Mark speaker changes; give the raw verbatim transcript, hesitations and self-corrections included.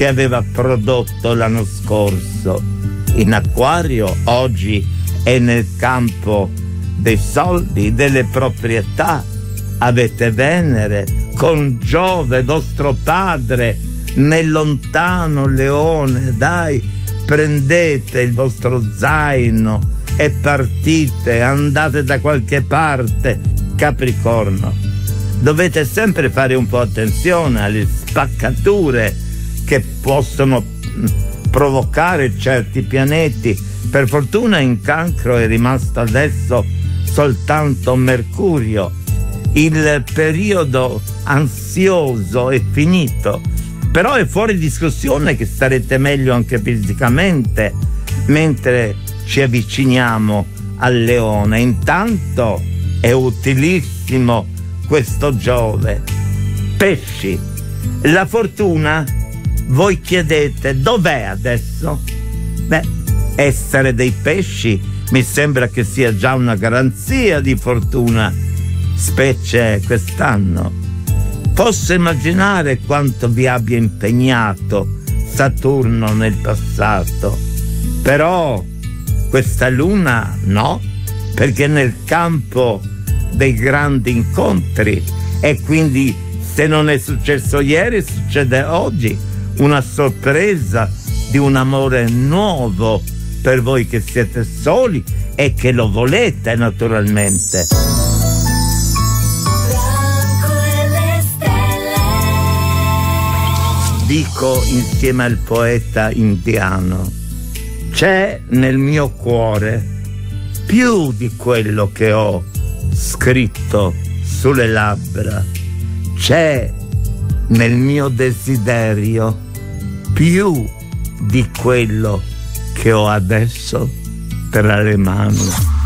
Speaker 1: che aveva prodotto l'anno scorso in acquario, oggi è nel campo dei soldi, delle proprietà. Avete Venere con Giove, vostro padre, nel lontano Leone. Dai, prendete il vostro zaino e partite, andate da qualche parte. Capricorno, dovete sempre fare un po' attenzione alle spaccature che possono provocare certi pianeti. Per fortuna in Cancro è rimasto adesso soltanto Mercurio. Il periodo ansioso è finito, però è fuori discussione che starete meglio anche fisicamente mentre ci avviciniamo al Leone. Intanto è utilissimo questo Giove. Pesci, la fortuna, voi chiedete dov'è adesso? Beh, essere dei pesci mi sembra che sia già una garanzia di fortuna, specie quest'anno. Posso immaginare quanto vi abbia impegnato Saturno nel passato, però questa luna no, perché nel campo dei grandi incontri, e quindi se non è successo ieri succede oggi, una sorpresa di un amore nuovo per voi che siete soli e che lo volete naturalmente. Dico insieme al poeta indiano: c'è nel mio cuore più di quello che ho scritto sulle labbra, c'è nel mio desiderio più di quello che ho adesso tra le mani.